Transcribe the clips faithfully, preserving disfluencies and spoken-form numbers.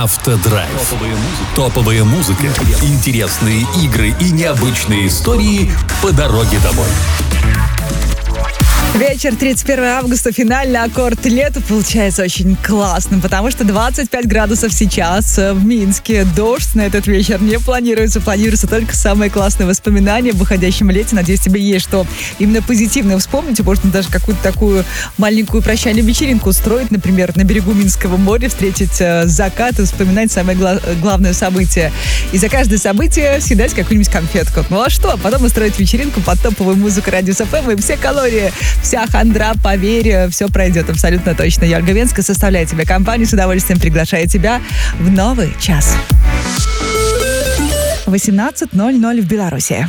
Автодрайв. Топовая музыка, интересные игры и необычные истории по дороге домой. Вечер тридцать первого августа, финальный аккорд лета получается очень классным, потому что двадцать пять градусов сейчас в Минске. Дождь на этот вечер не планируется, планируется только самые классные воспоминания в выходящем лете. Надеюсь, тебе есть что именно позитивное вспомнить. Можно даже какую-то такую маленькую прощальную вечеринку устроить, например, на берегу Минского моря, встретить закат и вспоминать самое гла- главное событие. И за каждое событие съедать какую-нибудь конфетку. Ну а что? Потом устроить вечеринку под топовую музыку Радиус эф эм, и все калории, вся хандра, поверь, все пройдет абсолютно точно. Я, Ольга Венская, составляю тебе компанию, с удовольствием приглашаю тебя в новый час. восемнадцать ноль ноль в Беларуси.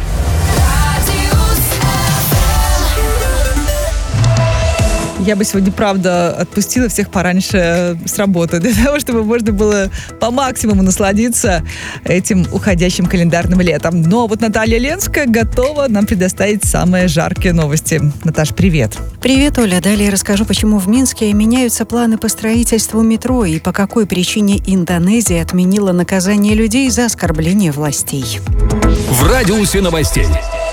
Я бы сегодня, правда, отпустила всех пораньше с работы, для того, чтобы можно было по максимуму насладиться этим уходящим календарным летом. Но вот Наталья Ленская готова нам предоставить самые жаркие новости. Наташ, привет. Привет, Оля. Далее расскажу, почему в Минске меняются планы по строительству метро и по какой причине Индонезия отменила наказание людей за оскорбление властей. В радиусе новостей.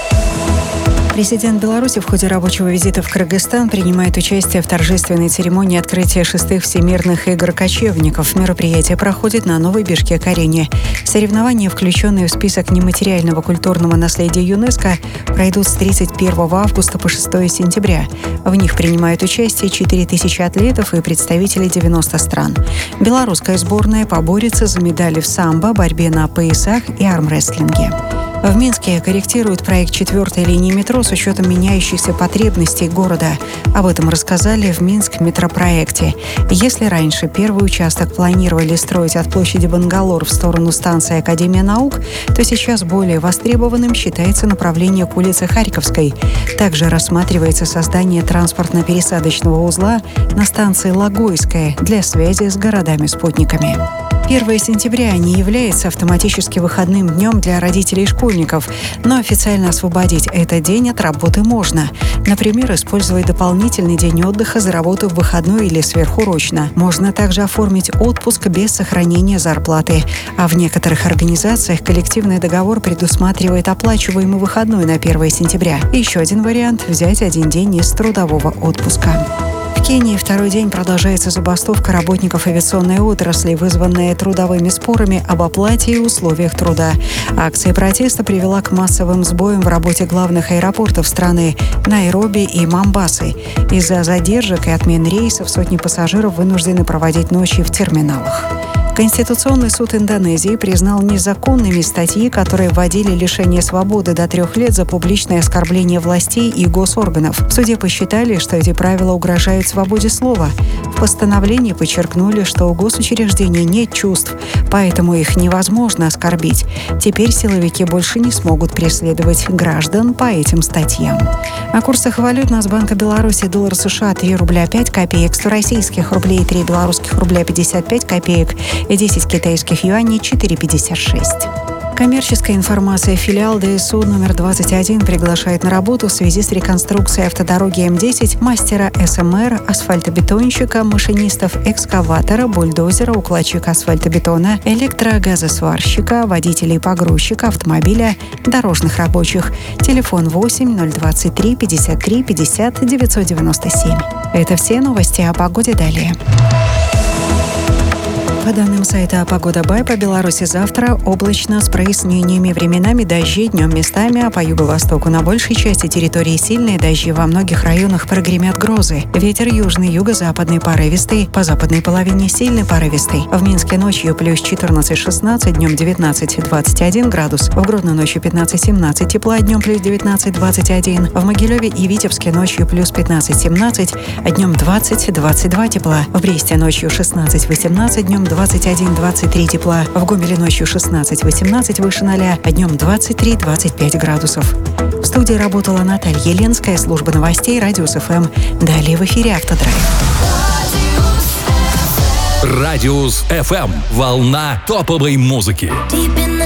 Президент Беларуси в ходе рабочего визита в Кыргызстан принимает участие в торжественной церемонии открытия шестых всемирных игр кочевников. Мероприятие проходит на Новой Бишкек-арене. Соревнования, включенные в список нематериального культурного наследия ЮНЕСКО, пройдут с тридцать первого августа по шестого сентября. В них принимают участие четыре тысячи атлетов и представители девяноста стран. Белорусская сборная поборется за медали в самбо, борьбе на поясах и армрестлинге. В Минске корректируют проект четвертой линии метро с учетом меняющихся потребностей города. Об этом рассказали в Минск метропроекте. Если раньше первый участок планировали строить от площади Бангалор в сторону станции Академия наук, то сейчас более востребованным считается направление к улице Харьковской. Также рассматривается создание транспортно-пересадочного узла на станции Логойская для связи с городами-спутниками. первого сентября не является автоматически выходным днем для родителей школьников, но официально освободить этот день от работы можно. Например, использовать дополнительный день отдыха за работу в выходной или сверхурочно. Можно также оформить отпуск без сохранения зарплаты. А в некоторых организациях коллективный договор предусматривает оплачиваемый выходной на первого сентября. И еще один вариант – взять один день из трудового отпуска. В Кении второй день продолжается забастовка работников авиационной отрасли, вызванная трудовыми спорами об оплате и условиях труда. Акция протеста привела к массовым сбоям в работе главных аэропортов страны – Найроби и Момбасы. Из-за задержек и отмен рейсов сотни пассажиров вынуждены проводить ночи в терминалах. Конституционный суд Индонезии признал незаконными статьи, которые вводили лишение свободы до трех лет за публичное оскорбление властей и госорганов. В суде посчитали, что эти правила угрожают свободе слова. В постановлении подчеркнули, что у госучреждений нет чувств, поэтому их невозможно оскорбить. Теперь силовики больше не смогут преследовать граждан по этим статьям. О курсах валют Нацбанка Беларуси: доллар США три рубля пять копеек, сто российских рублей три белорусских рубля пятьдесят пять копеек и десять китайских юаней четыре пятьдесят шесть. Коммерческая информация. Филиал ДСУ номер двадцать один приглашает на работу в связи с реконструкцией автодороги Эм десять мастера эс эм эр, асфальтобетонщика, машинистов экскаватора, бульдозера, укладчика асфальтобетона, электрогазосварщика, водителей погрузчика автомобиля, дорожных рабочих. Телефон восемь ноль двадцать три пятьдесят три пятьдесят девятьсот девяносто семь. Это все новости о погоде. Далее. По данным сайта «Погода Бай», по Беларуси завтра облачно с прояснениями, временами дожди, днем местами, а по юго-востоку на большей части территории сильные дожди, во многих районах прогремят грозы. Ветер южный, юго-западный порывистый, по западной половине сильный порывистый. В Минске ночью плюс четырнадцать-шестнадцать, днем девятнадцать-двадцать один градус. В Гродно ночью пятнадцать-семнадцать тепла, днем плюс девятнадцать-двадцать один. В Могилеве и Витебске ночью плюс пятнадцать-семнадцать, а днем двадцать-двадцать два тепла. В Бресте ночью шестнадцать-восемнадцать, днем двадцать один двадцать три тепла. В Гомеле ночью шестнадцать восемнадцать выше ноля, а днем двадцать три двадцать пять градусов. В студии работала Наталья Ленская, служба новостей Радиус эф эм. Далее в эфире «Автодрайв». Радиус эф эм. Волна топовой музыки.